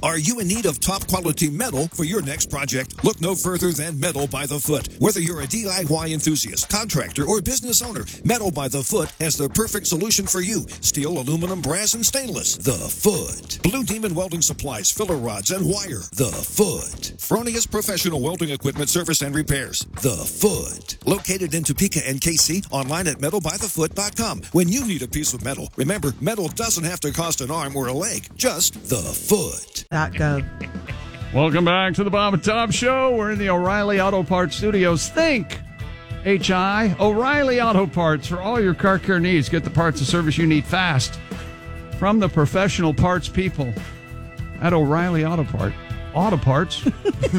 Are you in need of top quality metal for your next project? Look no further than Metal by the Foot. Whether you're a DIY enthusiast, contractor, or business owner, Metal by the Foot has the perfect solution for you. Steel, aluminum, brass, and stainless. The Foot. Blue Demon Welding Supplies, filler rods, and wire. The Foot. Fronius Professional Welding Equipment Service and Repairs. The Foot. Located in Topeka and KC, online at metalbythefoot.com. When you need a piece of metal, remember, metal doesn't have to cost an arm or a leg, just the foot. .gov. Welcome back to the Bob and Tom Show. We're in the O'Reilly Auto Parts Studios. Think HI, O'Reilly Auto Parts for all your car care needs. Get the parts and service you need fast from the professional parts people at O'Reilly Auto Parts. Auto Parts. It's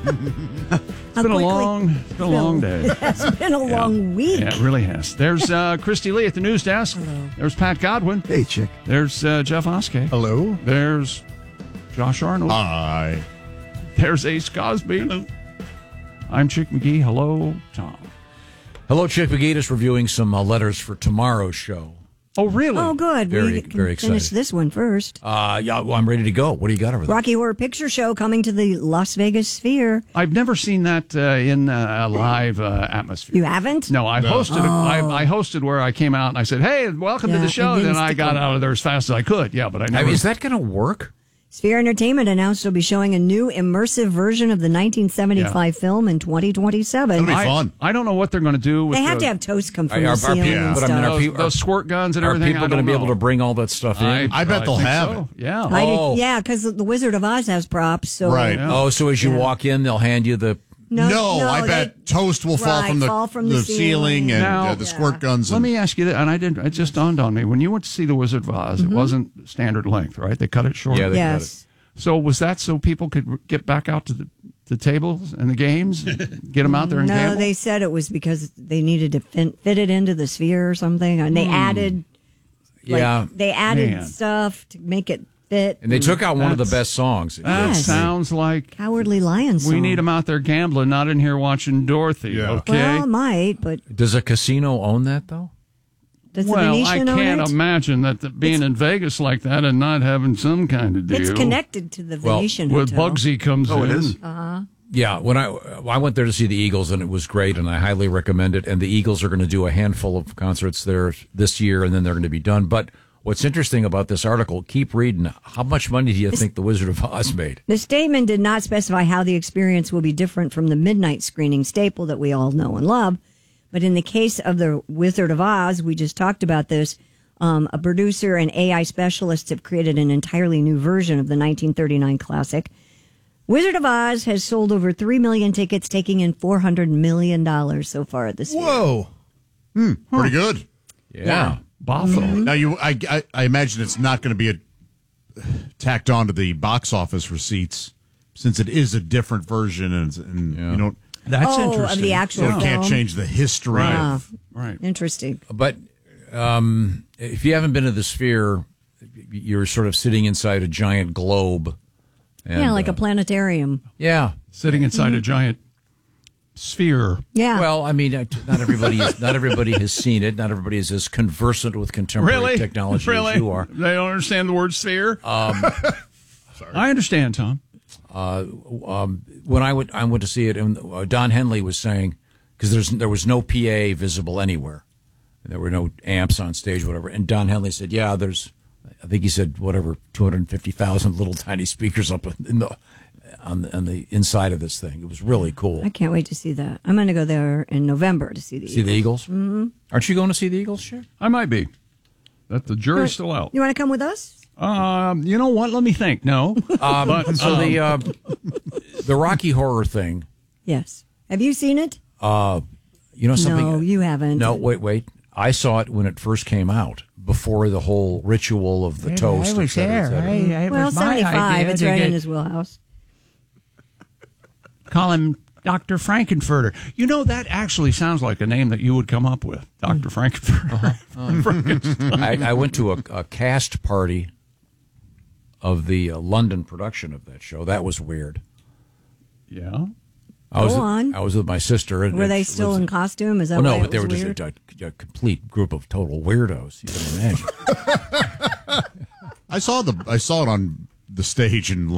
been a long day. It's been a long week. Yeah, it really has. There's Christy Lee at the news desk. Hello. There's Pat Godwin. Hey, Chick. There's Jeff Oskey. Hello. There's Josh Arnold. Hi. There's Ace Cosby. Hello. I'm Chick McGee. Hello, Tom. Hello, Chick McGee. Just reviewing some letters for tomorrow's show. Oh, really? Oh, good. Very, we can very finish excited. this one first. Yeah, well, I'm ready to go. What do you got over there? Rocky Horror Picture Show coming to the Las Vegas Sphere. I've never seen that in a live atmosphere. You haven't? No, I hosted. I hosted where I came out and I said, "Hey, welcome to Yeah, the show." and then And I stick got them. out of there as fast as I could. Yeah, but I I never. mean, is that going to work? Sphere Entertainment announced it'll be showing a new immersive version of the 1975 film in 2027. That'll be fun. I don't know what they're going to do with They have the- to have toast come from Are the ceiling people- and but I mean, stuff. are people- those squirt guns and Are everything. people going to be able to bring all that stuff in? I bet they'll think have so. it. Yeah. Oh. Yeah, because the Wizard of Oz has props. So Right. Yeah. Oh, so as you walk in, they'll hand you the... No, I bet toast will fall Right, from the ceiling and Now- the squirt guns. Let And, me ask you that, and it just dawned on me. When you went to see The Wizard of Oz, it wasn't standard length, right? They cut it short. Yeah, they cut it. Yes. So was that so people could get back out to the tables and the games, get them out there and No, gamble? they said it was because they needed to fit it into the sphere or something, and they added, Yeah. Man. stuff to make it fit. And they took out one of the That's- best songs. That Yes. sounds like Cowardly Lion song. we need them out there gambling, not in here watching Dorothy. Yeah. Okay. Well, it might, but Does a casino own that, though? does the Well, I Venetian own can't it? imagine that being in Vegas like that and not having some kind of deal. It's connected to the Well, Venetian With Hotel. Bugsy comes in. it is? Yeah, when I went there to see the Eagles, and it was great, and I highly recommend it. And the Eagles are going to do a handful of concerts there this year, and then they're going to be done. But what's interesting about this article, keep reading. How much money do you think the Wizard of Oz made? The statement did not specify how the experience will be different from the midnight screening staple that we all know and love. But in the case of the Wizard of Oz, we just talked about this. A producer and AI specialists have created an entirely new version of the 1939 classic. Wizard of Oz has sold over 3 million tickets, taking in $400 million so far at this year. Whoa. Pretty good. Yeah. Boffo. Now, I imagine it's not going to be tacked onto the box office receipts since it is a different version and you don't. That's Oh, interesting. of the actual So it film. can't change the history. Ah, Right. interesting. But if you haven't been to the Sphere, you're sort of sitting inside a giant globe. And, Yeah, like a planetarium. Yeah. Sitting inside a giant sphere. Yeah. Well, I mean, not everybody has seen it. Not everybody is as conversant with contemporary technology as you are. They don't understand the word sphere? I understand, Tom. When I went to see it, and Don Henley was saying, because there was no PA visible anywhere, there were no amps on stage, whatever. And Don Henley said, "Yeah, I think he said 250,000 little tiny speakers up on the inside of this thing. It was really cool. I can't wait to see that. I'm going to go there in November to see the See the Eagles? Mm-hmm. Aren't you going to see the Eagles, Cher? I might be. That the jury's still out. You want to come with us? You know what? Let me think. No. The Rocky Horror thing. Yes. Have you seen it? You know something? No, you haven't. No, wait. I saw it when it first came out, before the whole ritual of the toast. I was et cetera, et there. cetera. It Well, was my 75. idea It's to right get- in his wheelhouse. Call him Dr. Frankenfurter. You know, that actually sounds like a name that you would come up with. Dr. Frankenfurter. Frankenstein. I went to a cast party of the London production of that show. That was weird. Yeah. I on. was with my sister. And Were they it still was- in costume? Is that Well, why no, but it they were was just weird? a complete group of total weirdos. You can imagine. I saw it on the stage in